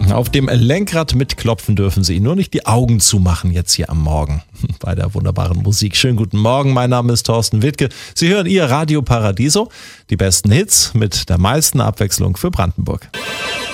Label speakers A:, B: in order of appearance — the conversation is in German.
A: Auf dem Lenkrad mitklopfen dürfen Sie, nur nicht die Augen zumachen jetzt hier am Morgen bei der wunderbaren Musik. Schönen guten Morgen, mein Name ist Thorsten Wittke. Sie hören Ihr Radio Paradiso, die besten Hits mit der meisten Abwechslung für Brandenburg.